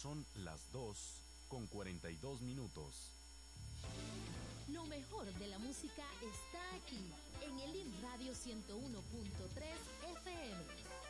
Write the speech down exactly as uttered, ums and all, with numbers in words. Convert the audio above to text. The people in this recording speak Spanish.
son las dos con cuarenta y dos minutos. Lo mejor de la música está aquí, en el I M Radio ciento uno punto tres F M.